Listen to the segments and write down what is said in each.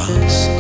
lásku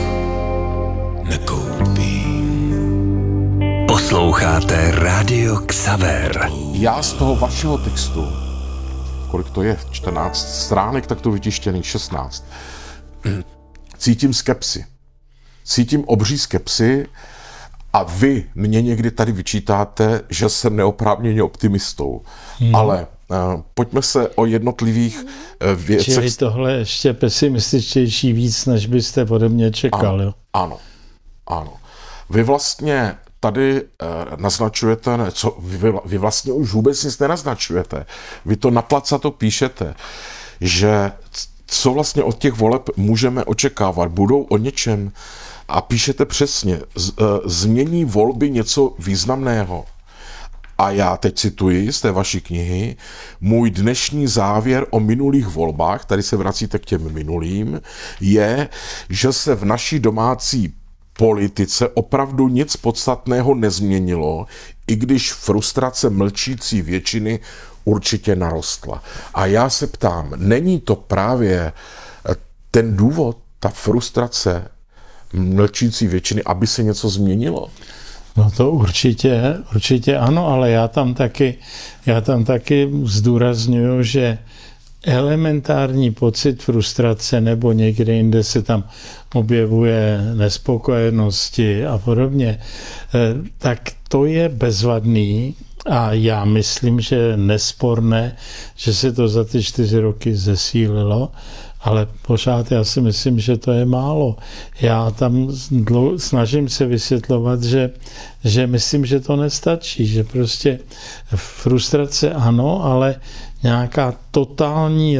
nekoupím. Posloucháte Radio Xaver. Já z toho vašeho textu, kolik to je, 14 stránek, tak to vytištěný 16, cítím skepsi. Cítím obří skepsi a vy mě někdy tady vyčítáte, že jsem neoprávněně optimistou. Ale pojďme se o jednotlivých věcech... Čili tohle ještě pesimističtější víc, než byste ode mě čekal. Ano. Vy vlastně tady naznačujete, vy vlastně už vůbec nic nenaznačujete. Vy to naplacato píšete, že co vlastně od těch voleb můžeme očekávat, budou o něčem a píšete přesně, změní volby něco významného. A já teď cituji z té vaší knihy, můj dnešní závěr o minulých volbách, tady se vracíte k těm minulým, je, že se v naší domácí politice opravdu nic podstatného nezměnilo, i když frustrace mlčící většiny určitě narostla. A já se ptám, není to právě ten důvod, ta frustrace mlčící většiny, aby se něco změnilo? No to určitě ano, ale já tam taky zdůrazňuji, že elementární pocit frustrace nebo někde jinde se tam objevuje nespokojenosti a podobně, tak to je bezvadný a já myslím, že je nesporné, že se to za ty 4 roky zesílilo, ale pořád já si myslím, že to je málo. Já tam snažím se vysvětlovat, že myslím, že to nestačí, že prostě frustrace ano, ale nějaká totální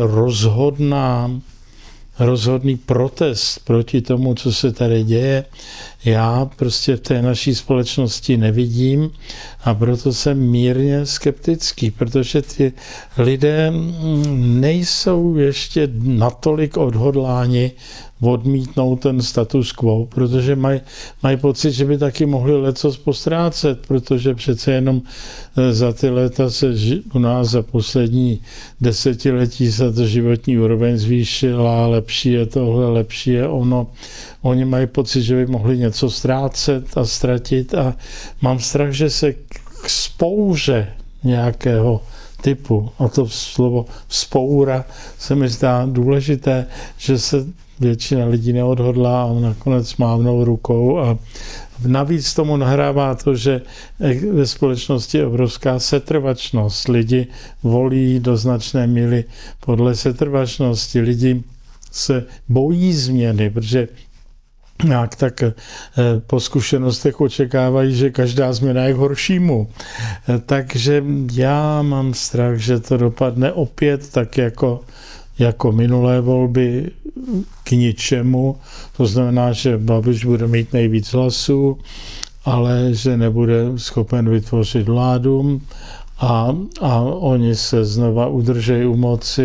rozhodný protest proti tomu, co se tady děje, já prostě v té naší společnosti nevidím a proto jsem mírně skeptický, protože ty lidé nejsou ještě natolik odhodláni odmítnout ten status quo, protože mají pocit, že by taky mohli lecos postrácet, protože přece jenom za ty léta se u nás za poslední desetiletí se to životní úroveň zvýšila, lepší je tohle, lepší je ono. Oni mají pocit, že by mohli něco ztrácet a ztratit a mám strach, že se k vzpouře nějakého typu, a to slovo vzpoura se mi zdá důležité, že se většina lidí neodhodlá a nakonec mávnou rukou a navíc tomu nahrává to, že ve společnosti je obrovská setrvačnost. Lidi volí do značné míry podle setrvačnosti. Lidi se bojí změny, protože nějak tak po zkušenostech očekávají, že každá změna je k horšímu. Takže já mám strach, že to dopadne opět tak jako minulé volby k ničemu. To znamená, že Babiš bude mít nejvíc hlasů, ale že nebude schopen vytvořit vládu a oni se znova udržejí u moci